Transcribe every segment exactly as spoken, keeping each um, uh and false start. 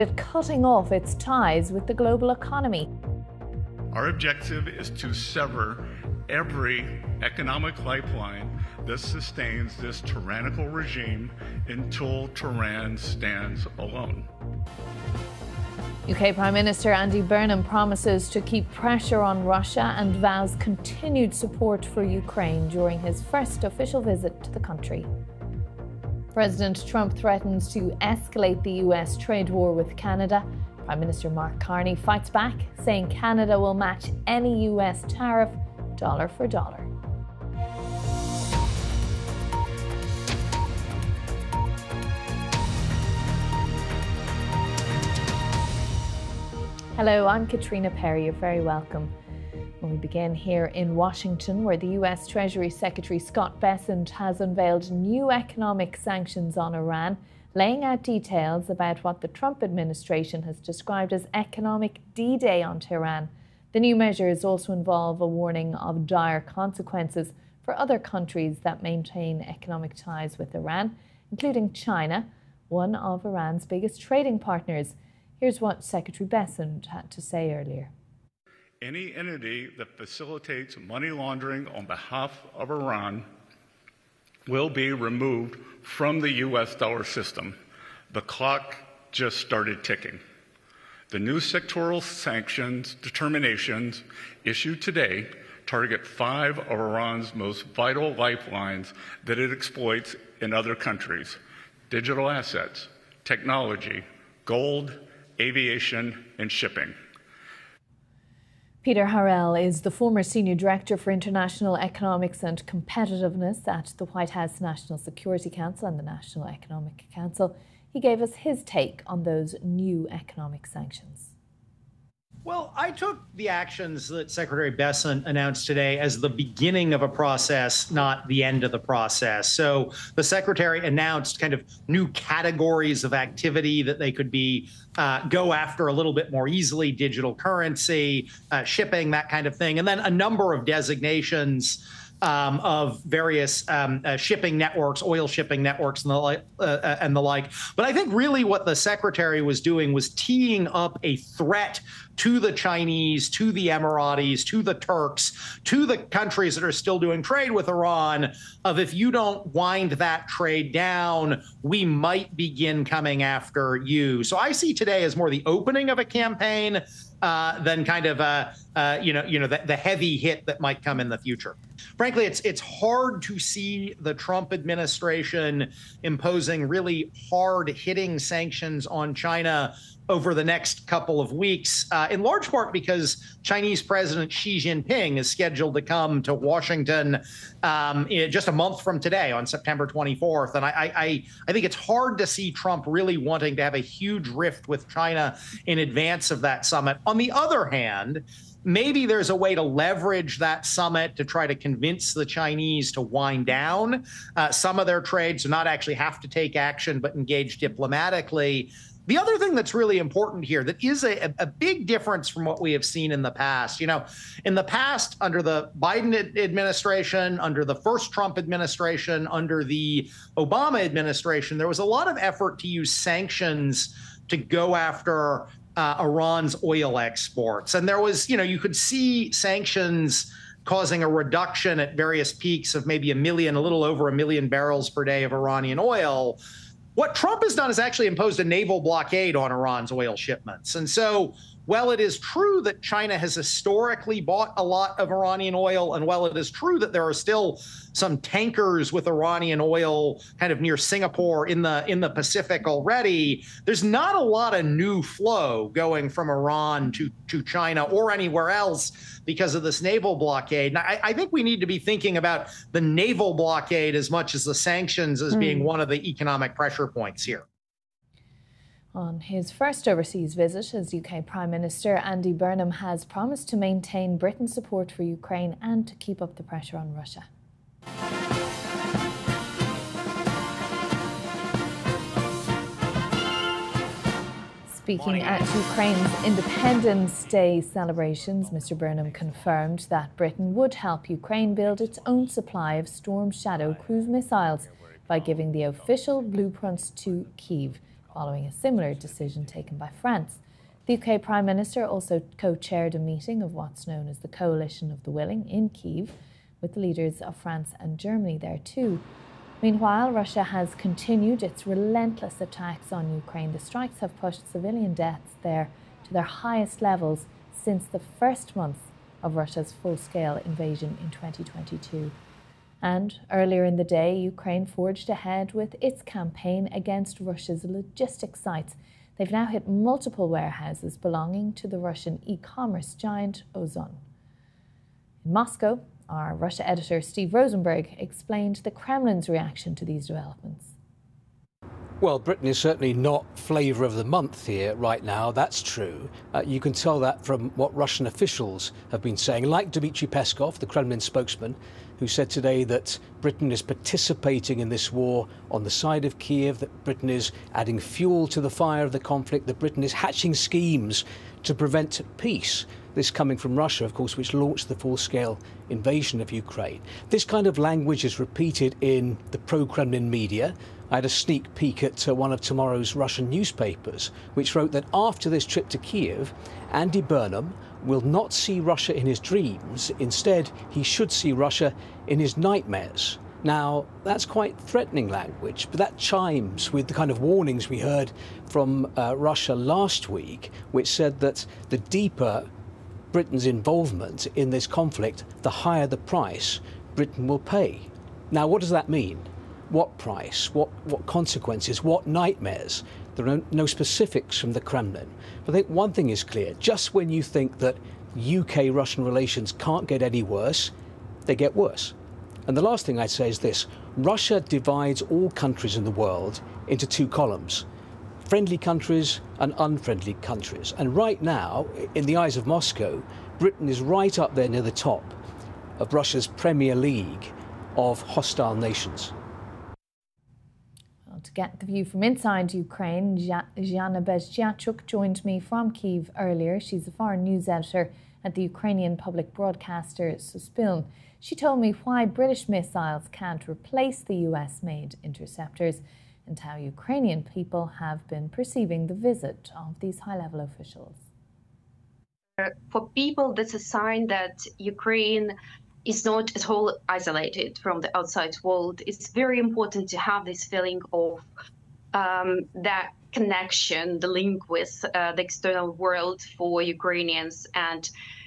cutting off its ties with the global economy. Our objective is to sever every economic lifeline that sustains this tyrannical regime until Tehran stands alone. U K Prime Minister Andy Burnham promises to keep pressure on Russia and vows continued support for Ukraine during his first official visit to the country. President Trump threatens to escalate the U S trade war with Canada. Prime Minister Mark Carney fights back, saying Canada will match any U S tariff dollar for dollar. Hello, I'm Katrina Perry. You're very welcome. We begin here in Washington, where the U S Treasury Secretary Scott Bessent has unveiled new economic sanctions on Iran, laying out details about what the Trump administration has described as economic D-Day on Tehran. The new measures also involve a warning of dire consequences for other countries that maintain economic ties with Iran, including China, one of Iran's biggest trading partners. Here's what Secretary Bessent had to say earlier. Any entity that facilitates money laundering on behalf of Iran will be removed from the U S dollar system. The clock just started ticking. The new sectoral sanctions determinations issued today target five of Iran's most vital lifelines that it exploits in other countries: digital assets, technology, gold, aviation, and shipping. Peter Harrell is the former Senior Director for International Economics and Competitiveness at the White House National Security Council and the National Economic Council. He gave us his take on those new economic sanctions. Well, I took the actions that Secretary Bessent announced today as the beginning of a process, not the end of the process. So the Secretary announced kind of new categories of activity that they could be uh, go after a little bit more easily: digital currency, uh, shipping, that kind of thing, and then a number of designations Um, of various um, uh, shipping networks, oil shipping networks, and the like. Uh, and the like. But I think really what the secretary was doing was teeing up a threat to the Chinese, to the Emiratis, to the Turks, to the countries that are still doing trade with Iran, of if you don't wind that trade down, we might begin coming after you. So I see today as more the opening of a campaign uh, than kind of a, uh, you know, you know, the, the heavy hit that might come in the future. Frankly, it's it's hard to see the Trump administration imposing really hard-hitting sanctions on China over the next couple of weeks, uh, in large part because Chinese President Xi Jinping is scheduled to come to Washington um, in just a month from today, on September twenty-fourth. And I, I, I think it's hard to see Trump really wanting to have a huge rift with China in advance of that summit. On the other hand, maybe there's a way to leverage that summit to try to convince the Chinese to wind down uh, some of their trade, so not actually have to take action, but engage diplomatically. The other thing that's really important here that is a, a big difference from what we have seen in the past, you know, in the past, under the Biden administration, under the first Trump administration, under the Obama administration, there was a lot of effort to use sanctions to go after uh, Iran's oil exports. And there was, you know, you could see sanctions causing a reduction at various peaks of maybe a million, a little over a million barrels per day of Iranian oil. What Trump has done is actually imposed a naval blockade on Iran's oil shipments. And so while it is true that China has historically bought a lot of Iranian oil, and while it is true that there are still some tankers with Iranian oil kind of near Singapore in the in the Pacific already, there's not a lot of new flow going from Iran to, to China or anywhere else because of this naval blockade. And I, I think we need to be thinking about the naval blockade as much as the sanctions as mm. being one of the economic pressure points here. On his first overseas visit as U K Prime Minister, Andy Burnham has promised to maintain Britain's support for Ukraine and to keep up the pressure on Russia. Speaking at Ukraine's Independence Day celebrations, Mister Burnham confirmed that Britain would help Ukraine build its own supply of Storm Shadow cruise missiles by giving the official blueprints to Kyiv. following a similar decision taken by France. The U K Prime Minister also co-chaired a meeting of what's known as the Coalition of the Willing in Kyiv, with the leaders of France and Germany there too. Meanwhile, Russia has continued its relentless attacks on Ukraine. The strikes have pushed civilian deaths there to their highest levels since the first month of Russia's full-scale invasion in twenty twenty-two. And earlier in the day, Ukraine forged ahead with its campaign against Russia's logistics sites. They've now hit multiple warehouses belonging to the Russian e-commerce giant Ozon. In Moscow, our Russia editor Steve Rosenberg explained the Kremlin's reaction to these developments. Well, Britain is certainly not flavour of the month here right now, that's true. Uh, you can tell that from what Russian officials have been saying, like Dmitry Peskov, the Kremlin spokesman, who said today that Britain is participating in this war on the side of Kiev, that Britain is adding fuel to the fire of the conflict, that Britain is hatching schemes to prevent peace. This coming from Russia, of course, which launched the full-scale invasion of Ukraine. This kind of language is repeated in the pro-Kremlin media. I had a sneak peek at uh, one of tomorrow's Russian newspapers, which wrote that after this trip to Kiev, Andy Burnham will not see Russia in his dreams. Instead, he should see Russia in his nightmares. Now, that's quite threatening language, but that chimes with the kind of warnings we heard from uh, Russia last week, which said that the deeper Britain's involvement in this conflict, the higher the price Britain will pay. Now, what does that mean? What price? What, what consequences? What nightmares? There are no, no specifics from the Kremlin. But I think one thing is clear. Just when you think that U K-Russian relations can't get any worse, they get worse. And the last thing I'd say is this. Russia divides all countries in the world into two columns. Friendly countries and unfriendly countries. And right now, in the eyes of Moscow, Britain is right up there near the top of Russia's Premier League of hostile nations. Well, to get the view from inside Ukraine, Zhana Bezjachuk joined me from Kyiv earlier. She's a foreign news editor at the Ukrainian public broadcaster Suspiln. She told me why British missiles can't replace the U S-made interceptors, and how Ukrainian people have been perceiving the visit of these high-level officials. For people, that's a sign that Ukraine is not at all isolated from the outside world. It's very important to have this feeling of um, that connection, the link with uh, the external world for Ukrainians, and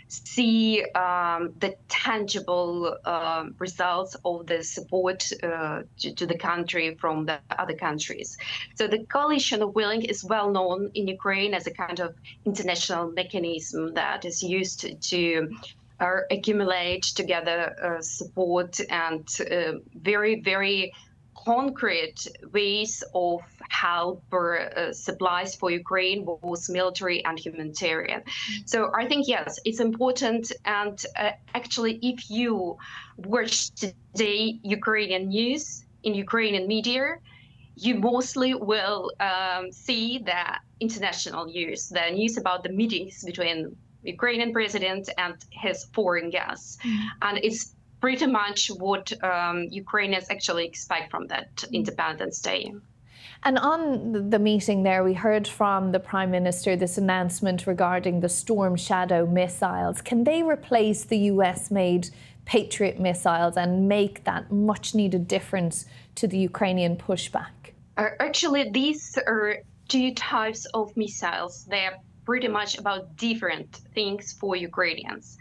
see um, the tangible uh, results of the support uh, to, to the country from the other countries. So the Coalition of Willing is well known in Ukraine as a kind of international mechanism that is used to uh, accumulate together uh, support and uh, very, very concrete ways of help or uh, supplies for Ukraine, both military and humanitarian. Mm-hmm. So I think, yes, it's important. And uh, actually, if you watch today Ukrainian news in Ukrainian media, you mostly will um, see the international news, the news about the meetings between Ukrainian president and his foreign guests. Mm-hmm. And it's pretty much what um, Ukrainians actually expect from that Independence Day. And on the meeting there, we heard from the Prime Minister this announcement regarding the Storm Shadow missiles. Can they replace the U S-made Patriot missiles and make that much-needed difference to the Ukrainian pushback? Uh, actually, these are two types of missiles. They are pretty much about different things for Ukrainians.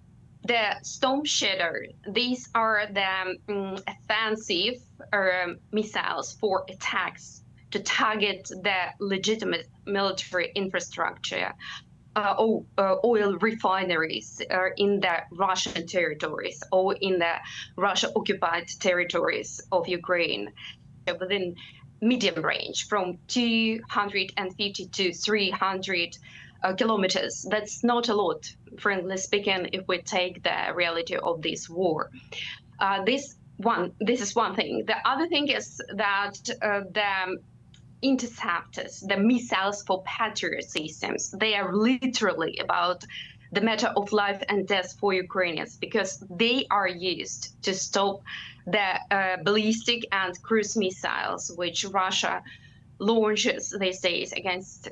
The Storm Shadow, these are the um, offensive uh, missiles for attacks to target the legitimate military infrastructure, uh, or uh, oil refineries uh, in the Russian territories or in the Russia-occupied territories of Ukraine, within medium range from two hundred fifty to three hundred Uh, kilometers. That's not a lot, frankly speaking, if we take the reality of this war. Uh, this one, this is one thing. The other thing is that uh, the interceptors, the missiles for Patriot systems, they are literally about the matter of life and death for Ukrainians, because they are used to stop the uh, ballistic and cruise missiles, which Russia launches these days against